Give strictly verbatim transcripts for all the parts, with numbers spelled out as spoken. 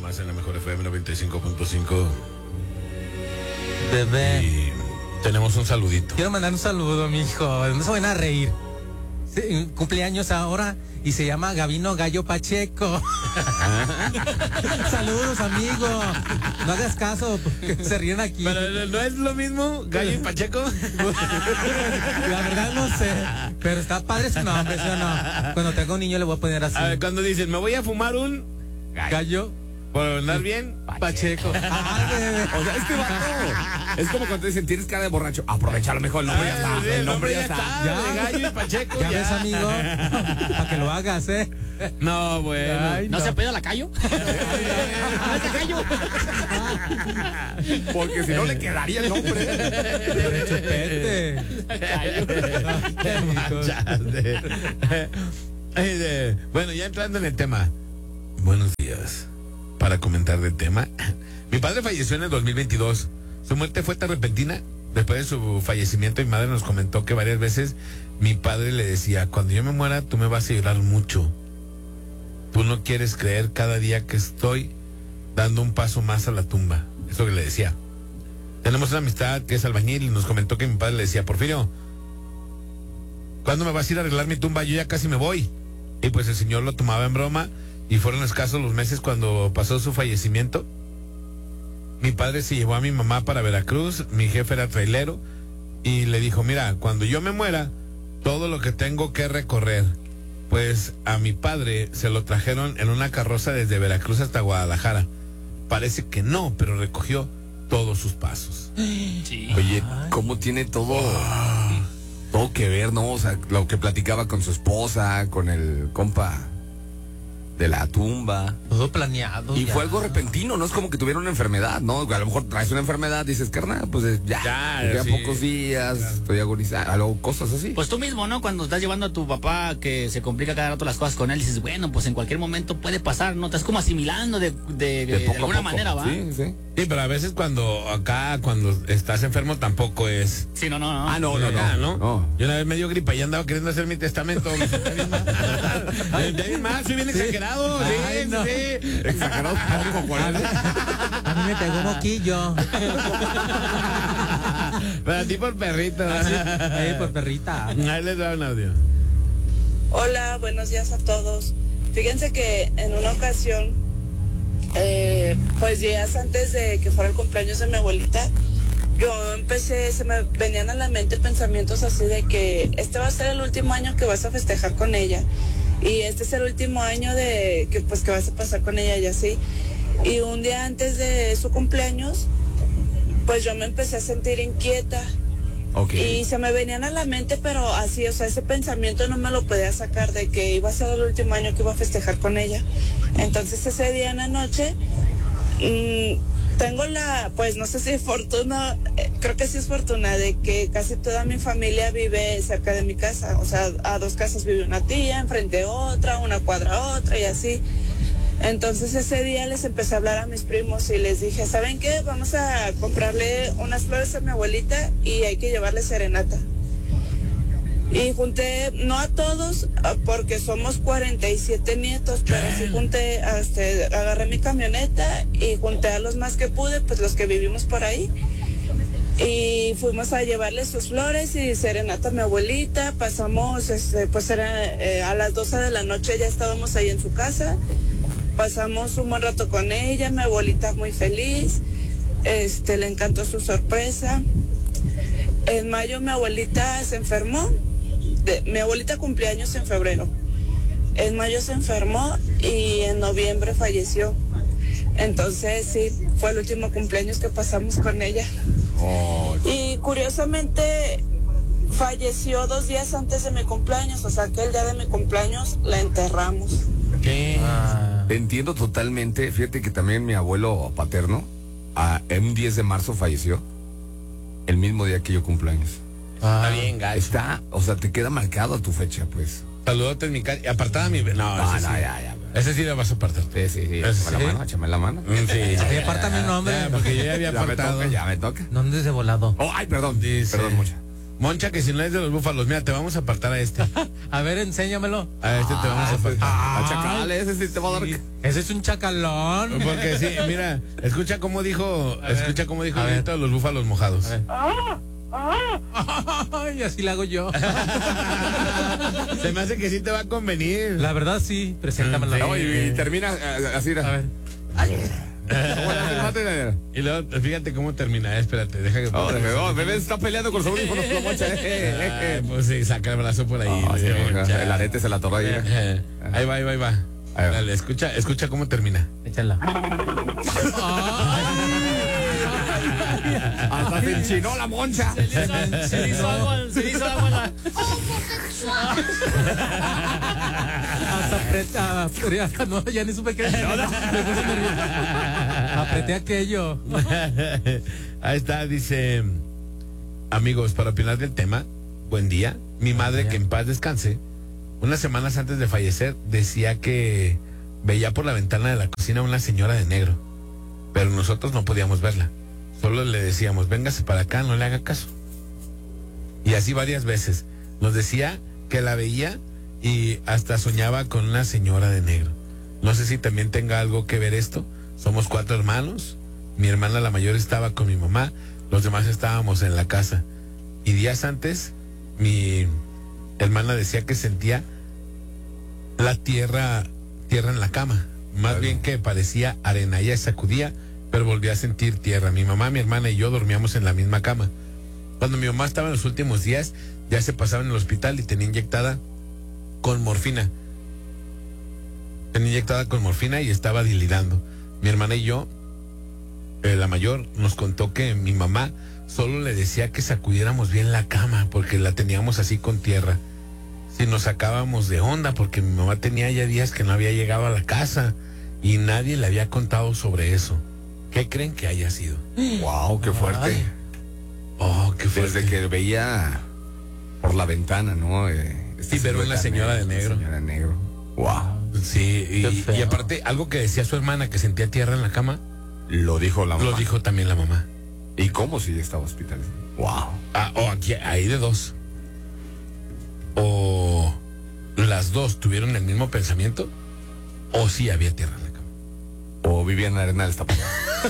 más en la mejor F M noventa y cinco punto cinco. Bebé. Y tenemos un saludito. Quiero mandar un saludo, mi hijo. No se van a reír. Sí, cumpleaños ahora y se llama Gabino Gallo Pacheco. Saludos, amigo. No hagas caso porque se ríen aquí. Pero no es lo mismo, Gallo y Pacheco. La verdad no sé. Pero está padre su nombre, ¿sí o no? Cuando tenga un niño le voy a poner así. A ver, cuando dicen, me voy a fumar un Gallo, Gallo por andar bien, Pacheco. Ah, bebé. O sea, este vato es como cuando te dicen, tienes cara de borracho. Aprovechalo mejor, el nombre ya está. Sí, El nombre ya está. Ya, de Gallo y Pacheco. Ya Ya, ves, amigo. Para que lo hagas, ¿eh? No, bueno. Ay, ¿No, no. se apellida la Cayo? ¿No es Cayo? Porque si no le quedaría el nombre. De chupete. Te manchaste. Ay, de- Bueno, ya entrando en el tema. Buenos días. Para comentar del tema. Mi padre falleció en el dos mil veintidós. Su muerte fue tan repentina. Después de su fallecimiento, mi madre nos comentó que varias veces mi padre le decía, cuando yo me muera, tú me vas a llorar mucho. Tú no quieres creer cada día que estoy dando un paso más a la tumba. Eso que le decía. Tenemos una amistad que es albañil y nos comentó que mi padre le decía, Porfirio, ¿cuándo me vas a ir a arreglar mi tumba? Yo ya casi me voy. Y pues el señor lo tomaba en broma y fueron escasos los meses cuando pasó su fallecimiento. Mi padre se llevó a mi mamá para Veracruz, mi jefe era trailero y le dijo, mira, cuando yo me muera, todo lo que tengo que recorrer, pues a mi padre se lo trajeron en una carroza desde Veracruz hasta Guadalajara. Parece que no, pero recogió todos sus pasos. Sí. Oye, ¿cómo tiene todo, todo que ver, no? O sea, lo que platicaba con su esposa, con el compa de la tumba. Todo planeado. Y ya. fue algo repentino, no es como que tuviera una enfermedad, ¿no? A lo mejor traes una enfermedad, dices, carnal, pues eh, ya, Ya, ya sí. pocos días, Claro. estoy agonizando, algo, cosas así. Pues tú mismo, ¿no? Cuando estás llevando a tu papá que se complica cada rato las cosas con él, dices, bueno, pues en cualquier momento puede pasar, ¿no? Estás como asimilando de, de, de, de poco a alguna poco. manera, ¿va? Sí, sí. Sí, pero a veces cuando acá, cuando estás enfermo tampoco es... Sí, no, no, no. Ah, no, no, Acá, no, ¿no? no. Yo una vez me dio gripa y andaba queriendo hacer mi testamento. Me senté bien mal. Ya bien mal, soy bien exagerado. Sí, Ay, no. sí. Exagerado poco, ¿cuál es? A mí me pegó un moquillo. Pero a ti por perrito. Ey, por perrita. Ahí les da un audio. Hola, buenos días a todos. Fíjense que en una ocasión, eh, pues días antes de que fuera el cumpleaños de mi abuelita, yo empecé, se me venían a la mente pensamientos así de que este va a ser el último año que vas a festejar con ella. Y este es el último año de que pues que vas a pasar con ella y así. Y un día antes de su cumpleaños, pues yo me empecé a sentir inquieta. Ok. Y se me venían a la mente, pero así, o sea, ese pensamiento no me lo podía sacar de que iba a ser el último año que iba a festejar con ella. Entonces ese día en la noche, mmm, tengo la, pues no sé si fortuna, eh, creo que sí es fortuna de que casi toda mi familia vive cerca de mi casa. O sea, a dos casas vive una tía, enfrente otra, una cuadra otra y así. Entonces ese día les empecé a hablar a mis primos y les dije, ¿saben qué? Vamos a comprarle unas flores a mi abuelita y hay que llevarle serenata. Y junté, no a todos, porque somos cuarenta y siete nietos, pero sí junté, este, agarré mi camioneta y junté a los más que pude, pues los que vivimos por ahí. Y fuimos a llevarle sus flores y serenata a mi abuelita. Pasamos, este, pues era eh, a las doce de la noche ya estábamos ahí en su casa. Pasamos un buen rato con ella, mi abuelita muy feliz, este, le encantó su sorpresa. En mayo mi abuelita se enfermó, de, mi abuelita cumplía años en febrero. En mayo se enfermó y en noviembre falleció. Entonces sí, fue el último cumpleaños que pasamos con ella. Oh, Y curiosamente falleció dos días antes de mi cumpleaños, o sea que el día de mi cumpleaños la enterramos. ¿Qué? Ah. te entiendo totalmente. Fíjate que también mi abuelo paterno, a, en un diez de marzo falleció, el mismo día que yo cumpleaños. Ah. Está bien, gacho. Está, o sea, te queda marcado tu fecha, pues. Saludote en mi casa. Apartada mi... No, No, ese no, sí. ya, ya. Ese sí lo vas a apartar. Sí, sí, sí. Ese Échame la sí. mano, échame la mano. Mm, Sí. Ay, apártame un nombre. Ya, porque yo ya había Ya me apartado. toca, ya me toca. ¿Dónde es de volado? Oh, ay, perdón. Dice- Perdón mucho. Moncha, que si no es de los búfalos, mira, te vamos a apartar a este. A ver, enséñamelo. A este te vamos a apartar. A chacal, ese sí te va a dar. Sí, ese es un chacalón. Porque sí, mira, escucha cómo dijo, A ver, escucha cómo dijo a el ver. grito de los búfalos mojados. Ay, así la hago yo. Se me hace que sí te va a convenir. La verdad sí, preséntamelo. Sí. No, y, y termina eh, así. A ver. Y luego, fíjate cómo termina, eh, espérate, deja que... Oh, oh, bebé está peleando con los audífonos con la Moncha. Eh, eh, Ah, eh. pues sí, saca el brazo por ahí. Oh, sí, eh, oiga, ya. el arete se la atoró ahí. eh. Eh, Ahí va, ahí va, ahí va. Ahí va. Dale, escucha, escucha cómo termina. Échala. Hasta se enchinó la Moncha. Se le hizo, se le hizo algo, al- se le hizo algo a la- Hasta apreté, ah, apreté- no, ya ni supe qué decir. Me puse nervioso. Apreté aquello. Ahí está, dice, amigos, para opinar del tema, buen día. Mi madre, que en paz descanse, unas semanas antes de fallecer, decía que veía por la ventana de la cocina una señora de negro, pero nosotros no podíamos verla. Solo le decíamos, véngase para acá, no le haga caso. Y así varias veces. Nos decía que la veía y hasta soñaba con una señora de negro. No sé si también tenga algo que ver esto. Somos cuatro hermanos. Mi hermana la mayor estaba con mi mamá. Los demás estábamos en la casa. Y días antes, mi hermana decía que sentía la tierra, tierra en la cama. Más bien que parecía arena. Ella sacudía, pero volvía a sentir tierra. Mi mamá, mi hermana y yo dormíamos en la misma cama. Cuando mi mamá estaba en los últimos días, ya se pasaba en el hospital y tenía inyectada con morfina. Tenía inyectada con morfina y estaba delirando. Mi hermana y yo, eh, la mayor, nos contó que mi mamá solo le decía que sacudiéramos bien la cama porque la teníamos así con tierra. Si nos sacábamos de onda porque mi mamá tenía ya días que no había llegado a la casa y nadie le había contado sobre eso. ¿Qué creen que haya sido? Wow, qué fuerte. Ay. Oh, qué fuerte. Desde que veía por la ventana, ¿no? Eh, esta Sí, pero silueta una señora de negra, negro. una señora de negro. Wow. Sí, Qué y, feo. y aparte, algo que decía su hermana que sentía tierra en la cama, Lo dijo la mamá. lo dijo también la mamá. ¿Y cómo si estaba hospitalizado? Wow. Ah, o aquí, ahí de dos. O las dos tuvieron el mismo pensamiento, o sí había tierra en la cama. O vivía en la arena del Iztapalapa.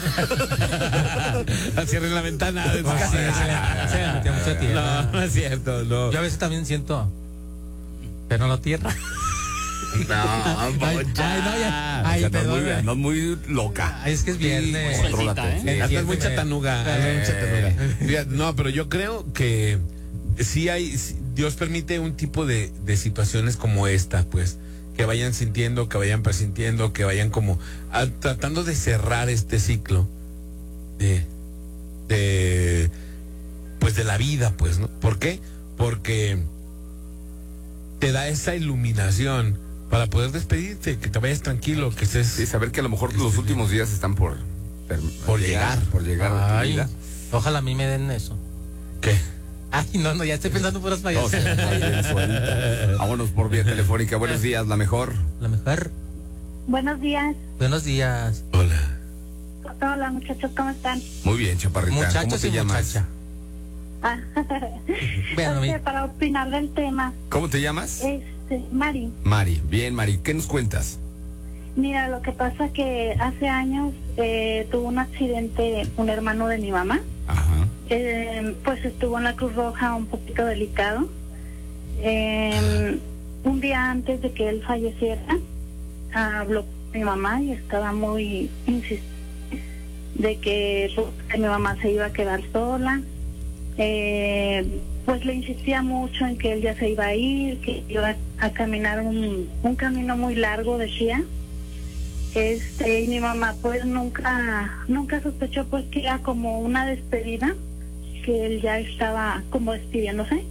Cierren la ventana. Sí, se le, se le metió mucha tierra. No, no es cierto, no. Yo a veces también siento, pero no tierra. No, Ay, Moncha. ay, no, ya. Ay, O sea, andas muy, perdón. andas muy loca. Ay, es que es viernes. Sueltita, Contrólate. ¿eh? Sí. Andas muy Entiéndeme. chatanuga, andas muy Eh. chatanuga. Fíjate, no, pero yo creo que sí hay, sí, Dios permite un tipo de, de situaciones como esta, pues, que vayan sintiendo, que vayan presintiendo, que vayan como a- tratando de cerrar este ciclo de, de, pues, de la vida, pues, ¿no? ¿Por qué? Porque te da esa iluminación para poder despedirte, que te vayas tranquilo, que estés... Sí, saber que a lo mejor los últimos días están por, per- Por llegar. Por llegar a tu Ay, vida. ojalá a mí me den eso. ¿Qué? Ay, no, no, ya estoy pensando puras No, sí, payasadas. está bien suelta. Vámonos por vía telefónica. Buenos días, la mejor. La mejor. Buenos días. Buenos días. Hola. Hola muchachos, ¿cómo están? Muy bien, chaparrita. ¿Cómo Muchachos te y llamas? muchacha. Ah, Bueno, Este, mi- para opinar del tema, ¿Cómo te llamas? este, Mari, Mari. Bien, Mari. ¿Qué nos cuentas? mira, lo que pasa que hace años eh, tuvo un accidente un hermano de mi mamá, Ajá. eh, pues estuvo en la Cruz Roja un poquito delicado. Eh, un día antes de que él falleciera, habló con mi mamá y estaba muy insistente de que, pues, que mi mamá se iba a quedar sola. Eh, pues le insistía mucho en que él ya se iba a ir, que iba a caminar un, un camino muy largo, decía. Este, y mi mamá pues nunca, nunca sospechó pues que era como una despedida, que él ya estaba como despidiéndose.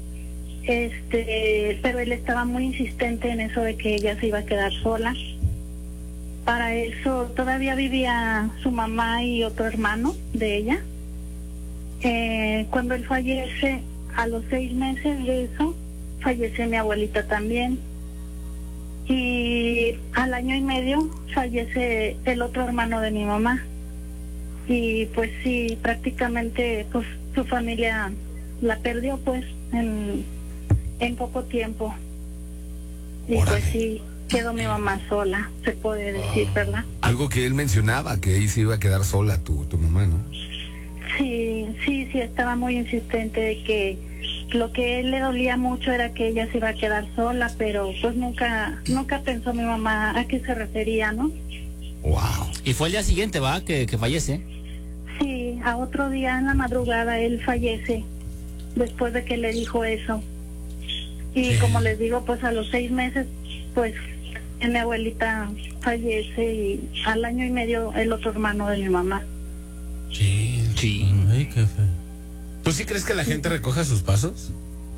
Este, pero él estaba muy insistente en eso de que ella se iba a quedar sola. Para eso todavía vivía su mamá y otro hermano de ella. Eh, cuando él fallece, a los seis meses de eso, fallece mi abuelita también. Y al año y medio fallece el otro hermano de mi mamá. Y pues sí, prácticamente pues su familia la perdió pues en, en poco tiempo. Y Órale. pues sí, quedó mi mamá sola, se puede decir, ¿verdad? Algo que él mencionaba, que ahí se iba a quedar sola tu, tu mamá, ¿no? Sí, sí, sí, estaba muy insistente de que lo que él le dolía mucho era que ella se iba a quedar sola, pero pues nunca, nunca pensó mi mamá a qué se refería, ¿no? Wow. Y fue el día siguiente, ¿va? Que, que fallece. Sí, a otro día en la madrugada él fallece después de que le dijo eso. Y Sí. como les digo, pues a los seis meses, pues mi abuelita fallece y al año y medio el otro hermano de mi mamá. Sí. Sí. Ay, qué feo. ¿Tú sí crees que la gente recoja sus pasos?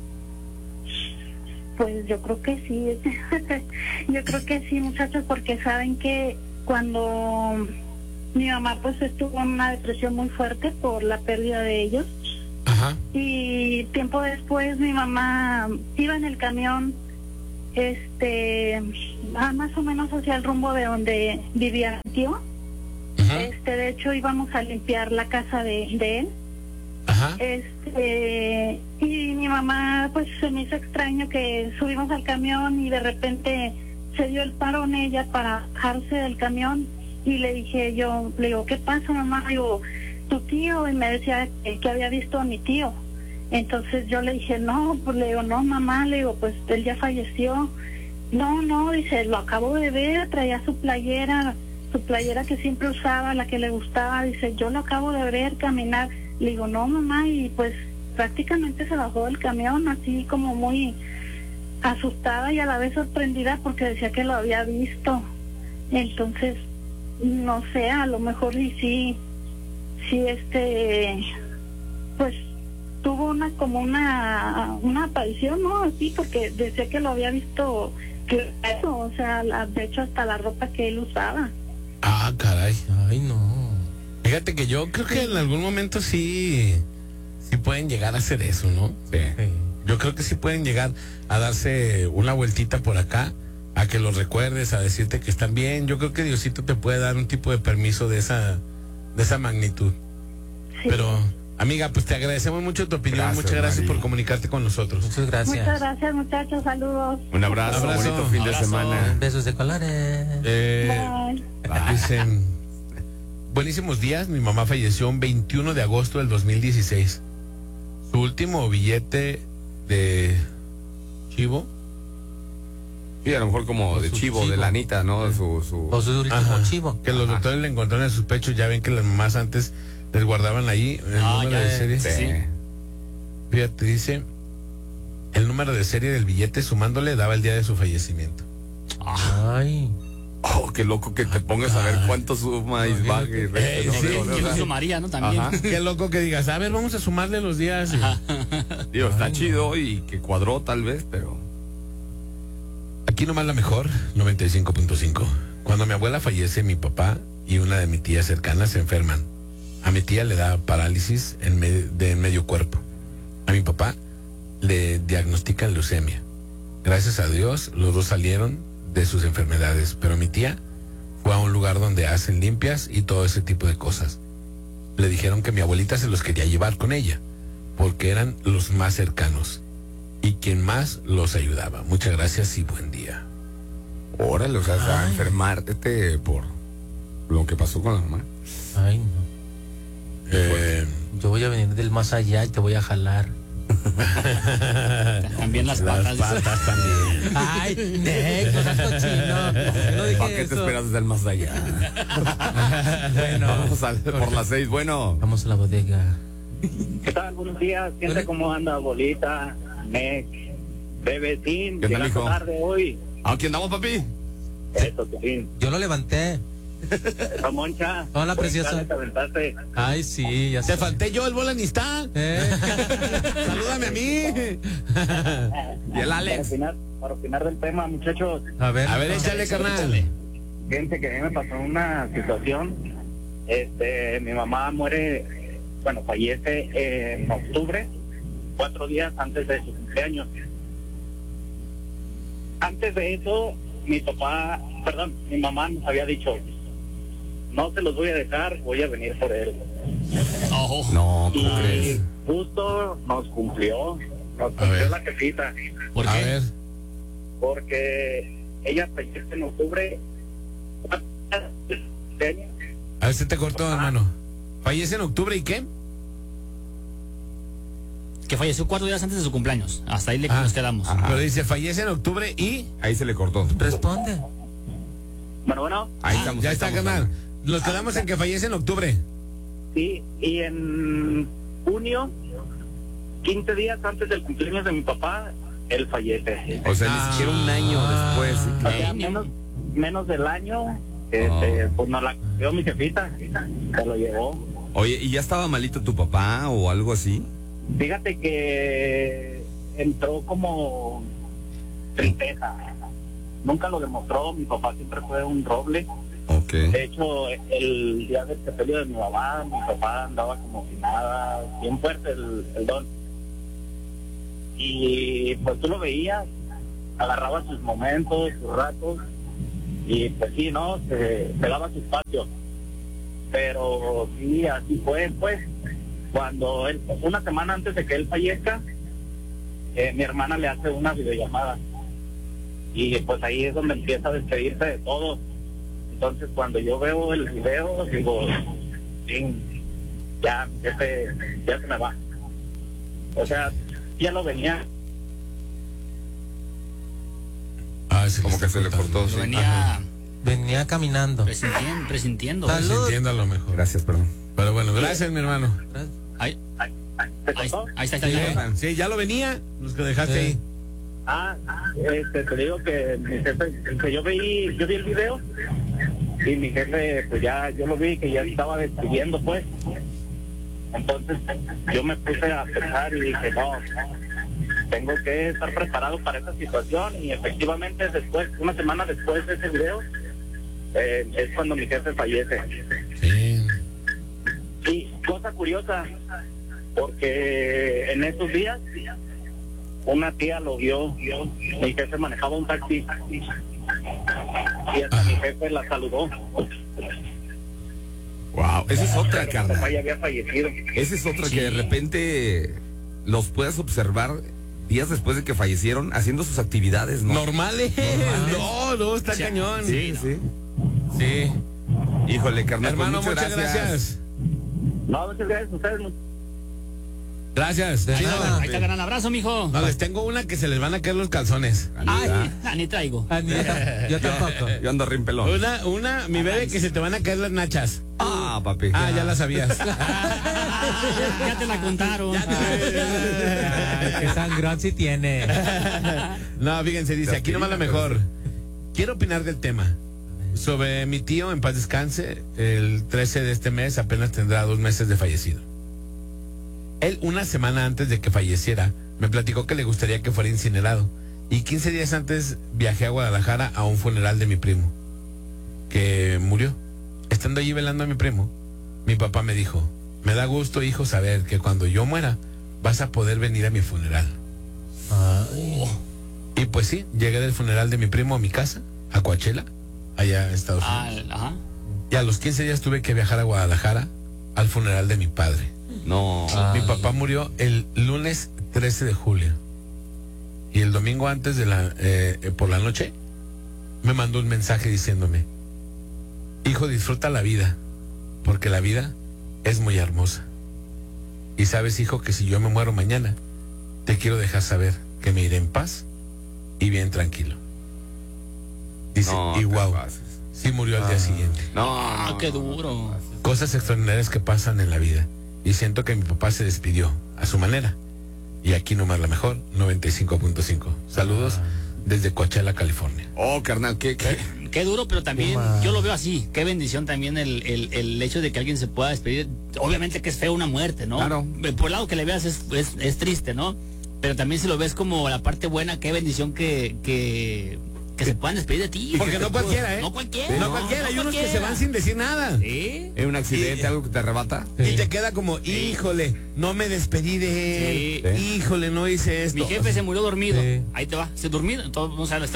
Pues yo creo que sí, yo creo que sí, muchachos, porque saben que cuando mi mamá pues estuvo en una depresión muy fuerte por la pérdida de ellos, Ajá. y tiempo después mi mamá iba en el camión, este, a más o menos hacia el rumbo de donde vivía mi tío. Ajá. Este, de hecho íbamos a limpiar la casa de, de él. Ajá. Este, y mi mamá, pues se me hizo extraño que subimos al camión y de repente se dio el parón ella para bajarse del camión y le dije yo, le digo, ¿qué pasa, mamá? Le digo, tu tío, y me decía que, que había visto a mi tío. Entonces yo le dije, no, pues le digo, no, mamá, le digo, pues él ya falleció. No, no, dice, lo acabo de ver, traía su playera, su playera que siempre usaba, la que le gustaba, dice, yo lo acabo de ver caminar. Le digo, no, mamá, y pues prácticamente se bajó del camión así como muy asustada y a la vez sorprendida porque decía que lo había visto. Entonces, no sé, a lo mejor y sí, sí, este, pues tuvo una como una una aparición, ¿no? Así, porque decía que lo había visto, que eso, o sea, la, de hecho hasta la ropa que él usaba. Ah, caray. Ay, no. Fíjate que yo creo que en algún momento sí, sí pueden llegar a hacer eso, ¿no? Sí. Sí. Yo creo que sí pueden llegar a darse una vueltita por acá, a que los recuerdes, a decirte que están bien. Yo creo que Diosito te puede dar un tipo de permiso de esa, de esa magnitud. Sí. Pero, amiga, pues te agradecemos mucho tu opinión. Gracias, Muchas gracias Mari. por comunicarte con nosotros. Muchas gracias. Muchas gracias, muchachos, saludos. Un abrazo, Un abrazo. bonito fin de Abrazo. semana. Besos de colores. Eh, Bye. dicen, buenísimos días. Mi mamá falleció un veintiuno de agosto del dos mil dieciséis. Su último billete de chivo. Sí, a lo mejor como O de su chivo, chivo. de lanita, ¿no? Su, su... O su último Ajá. chivo. Que los Ajá. doctores le encontraron en sus pechos. Ya ven que las mamás antes les guardaban ahí el Ah, número ya, de serie. Sí. Sí. Fíjate, dice el número de serie del billete sumándole daba el día de su fallecimiento. Ay. Oh, qué loco que te pongas a ver cuánto suma y baje. y reste, Eh, ¿no? sí, De- de- Y de- José María, ¿no? También. Ajá. Qué loco que digas, a ver, vamos a sumarle los días. Digo, está chido y que cuadró tal vez, pero... Aquí nomás la mejor, noventa y cinco punto cinco. Cuando mi abuela fallece, mi papá y una de mis tías cercanas se enferman. A mi tía le da parálisis en me- de medio cuerpo. A mi papá le diagnostican leucemia. Gracias a Dios, los dos salieron de sus enfermedades, pero mi tía fue a un lugar donde hacen limpias y todo ese tipo de cosas. Le dijeron que mi abuelita se los quería llevar con ella, porque eran los más cercanos y quien más los ayudaba. Muchas gracias y buen día. Órale, o sea, a enfermarte por lo que pasó con la mamá. Ay, no. Eh, Yo voy a venir del más allá y te voy a jalar. También las las patas. patas también. Ay, Nick, no seas cochino. No dije ¿Para qué te eso. esperas del más allá? Bueno, Vamos a, por las seis, bueno. vamos a la bodega. ¿Qué tal? Buenos días. Gente, ¿cómo anda? Bolita, Mec, Bebecín. ¿Qué tal, Llegaste hijo? tarde hoy. ¿Aquí andamos, papi? Eso, Tufín. Yo lo levanté. Esa Moncha. Hola, Buen preciosa. jale te aventaste. Ay, sí, ya Te sé. falté yo, el bolanista. Eh, Salúdame a mí. Y el Para Alex. opinar, para opinar del tema, muchachos. A ver. A ver, échale, carnal. Gente, que a mí me pasó una situación. Este, mi mamá muere, bueno, fallece en octubre, cuatro días antes de su cumpleaños. Antes de eso, mi papá, perdón, mi mamá nos había dicho, no se los voy a dejar, voy a venir por él. Oh, No, ¿cómo Y crees? justo nos cumplió, nos A cumplió ver. la jefita, ¿por A qué? ver. porque ella fallece en octubre. A ver, se te cortó, hermano. ¿Fallece en octubre y qué? Que falleció cuatro días antes de su cumpleaños. Hasta ahí le Ah, nos quedamos. ajá. Pero dice, fallece en octubre y... Ahí se le cortó. Responde. Bueno, bueno, Ahí estamos. Ya ahí está, estamos, canal. Nos quedamos en que fallece en octubre. sí, y en junio, quince días antes del cumpleaños de mi papá, él fallece. O sea, ni siquiera un año después. sí, O claro. sea, Ey, menos, menos del año, este, pues nos la cumplió mi jefita, se lo llevó. Oye, ¿y ya estaba malito tu papá o algo así? Fíjate que entró como tristeza. Nunca lo demostró, mi papá siempre fue un roble. Ok. De hecho, el día del sepelio de mi mamá, mi papá andaba como si nada, bien fuerte el, el don. Y pues tú lo veías, agarraba sus momentos, sus ratos, y pues sí, ¿no? Se, se daba su espacio. Pero sí, así fue, pues. Cuando él, una semana antes de que él fallezca, eh, mi hermana le hace una videollamada. Y pues ahí es donde empieza a despedirse de todos. Entonces cuando yo veo el video, digo, "Chin, ya, ya se, ya se me va". O sea, ya lo venía. Ah, sí, Como que se le cortó, Lo sí. venía Venía caminando. presintiendo. presintiendo. Salud. Entiendo a lo mejor. Gracias, perdón. Pero bueno, gracias, mi hermano. Ahí, Ay, ay, ¿se ahí, cortó? ahí está, ahí está. ahí está. Sí, ya lo venía. Los que dejaste Sí. ahí. Ah, este, te digo que mi jefe, que yo vi, yo vi el video y mi jefe, pues ya, yo lo vi que ya estaba despidiendo, pues. Entonces yo me puse a pensar y dije, no, tengo que estar preparado para esta situación. Y efectivamente después, una semana después de ese video, eh, es cuando mi jefe fallece. Sí. Y cosa curiosa, porque en esos días una tía lo vio, mi jefe manejaba un taxi y hasta mi jefe la saludó. Wow. Esa es otra, Mi papá carnal. ya había fallecido. Esa es otra, Sí. que de repente los puedas observar días después de que fallecieron haciendo sus actividades, ¿no? Normales. No, no, está Sí. cañón. Sí, sí. Sí. Híjole, carnal, pues Hermano, muchas, muchas gracias. No, muchas gracias a ustedes. Gracias. De Chido. nada. Ahí está, gran abrazo, mijo. No, les tengo una que se les van a caer los calzones. Ay, ah, ni traigo. Ah, ni- yo tampoco. Yo ando rimpelón. Una, una, mi bebé, que se te van a caer las nachas. Ah, papi. Ah, ya la sabías. Ya te la contaron. Ay, qué sangrón sí tiene. No, fíjense, dice, aquí nomás la mejor. Quiero opinar del tema. Sobre mi tío, en paz descanse, el trece de este mes apenas tendrá dos meses de fallecido. Él, una semana antes de que falleciera, me platicó que le gustaría que fuera incinerado. Y quince días antes viajé a Guadalajara a un funeral de mi primo, que murió. Estando allí velando a mi primo, mi papá me dijo, me da gusto, hijo, saber que cuando yo muera, vas a poder venir a mi funeral. Ay. Y pues sí, llegué del funeral de mi primo a mi casa, a Coachella, allá en Estados Unidos. Ah, ajá. Y a los quince días tuve que viajar a Guadalajara al funeral de mi padre. No. Mi papá murió el lunes trece de julio. Y el domingo antes de la, eh, eh, por la noche, me mandó un mensaje diciéndome, hijo, disfruta la vida, porque la vida es muy hermosa. Y sabes, hijo, que si yo me muero mañana, te quiero dejar saber que me iré en paz y bien tranquilo. Dice, No, y te wow, pases. sí murió al día siguiente. No, Ah, no, qué no. duro. Cosas extraordinarias que pasan en la vida. Y siento que mi papá se despidió a su manera. Y aquí nomás la mejor, noventa y cinco punto cinco. Saludos desde Coachella, California. Oh, carnal, qué, qué. Qué duro, pero también Qué mal. yo lo veo así. Qué bendición también el, el, el hecho de que alguien se pueda despedir. Obviamente que es feo una muerte, ¿no? Claro. Eh, Por el lado que le veas es, es, es triste, ¿no? Pero también si lo ves como la parte buena, qué bendición que, que, que se puedan despedir de ti. Porque Que no te cualquiera, puedan- ¿eh? No cualquiera. No cualquiera, hay no unos que se cualquiera. van sin decir nada. ¿Sí? ¿Es un accidente, Y- algo que te arrebata? Y te queda como, híjole, no me despedí de él. Sí. Híjole, no hice esto. Mi jefe se murió dormido. Sí. Ahí te va. Se durmió. Todos vamos a la historia.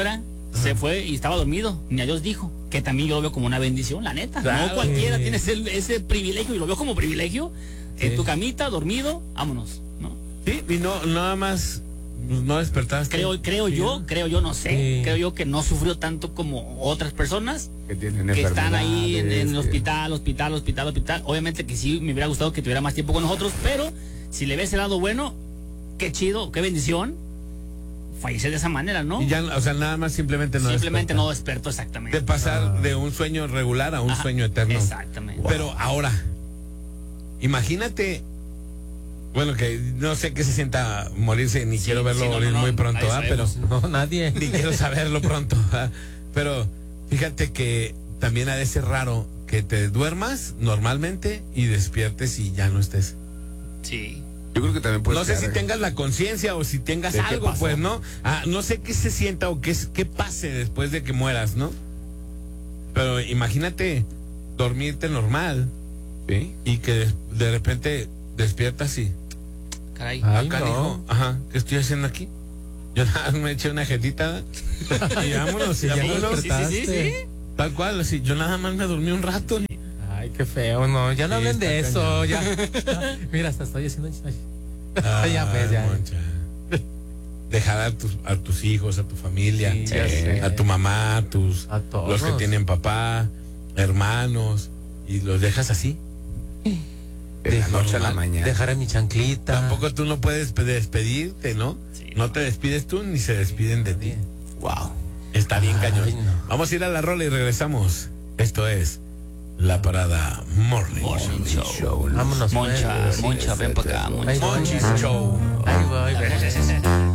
se fue y estaba dormido, ni a Dios dijo, que también yo lo veo como una bendición, la neta. Claro. No cualquiera tiene ese, ese privilegio, y lo veo como privilegio, Sí. en tu camita, dormido, vámonos, ¿no? Sí, y no, nada más, no despertaste. Creo, creo Sí. yo, creo yo, no sé, Sí. creo yo que no sufrió tanto como otras personas Que tienen que están ahí en, en el enfermedades, hospital, hospital, hospital, hospital. Obviamente que sí me hubiera gustado que tuviera más tiempo con nosotros, pero si le ves el lado bueno, qué chido, qué bendición, fallecer de esa manera, ¿no? Y ya, o sea, nada más simplemente no Simplemente despertar. no despertó exactamente. De pasar de un sueño regular a un Ajá, sueño eterno. Exactamente. Pero ahora, imagínate, bueno, que no sé qué se sienta morirse, ni Sí, quiero verlo sí, no, morir no, no, muy pronto, ahí ¿ah? Pero sabemos. No, nadie. ni quiero saberlo pronto. ¿ah? Pero fíjate que también ha de ser raro que te duermas normalmente y despiertes y ya no estés. Sí. Yo creo que también puede No sé ser. si tengas la conciencia o si tengas ¿De qué algo, pasó? pues, ¿no? Ah, no sé qué se sienta o qué, es- qué pase después de que mueras, ¿no? Pero imagínate dormirte normal ¿Sí? y que de, de repente despiertas y Caray. Ay, acá no. dijo, ajá, ¿qué estoy haciendo aquí? Yo nada más me eché una jetita y vámonos, y ya vámonos. Sí, sí, sí, sí. Tal cual, así, yo nada más me dormí un rato. Ay, qué feo, no, ya no Sí, hablen de está eso, ya. Mira, hasta estoy haciendo. Ya, pues, ya. Moncha. Dejar a tus, a tus hijos, a tu familia, Sí, ya eh, sé. a tu mamá, a tus A todos. los que tienen papá, hermanos, y los dejas así. De la noche a la normal. mañana. Dejar a mi chanclita. Tampoco tú no puedes pe- despedirte, ¿no? Sí, no no. te despides tú ni se despiden de ti. Wow. Está bien Ay, cañón. no. Vamos a ir a la rola y regresamos. Esto es La Parada Morning. Morning Show. Show. Vámonos. Moncha, pues. Moncha, ven para acá, Ay, Moncha. no. Monchis Show. Ahí voy, La ven. voz.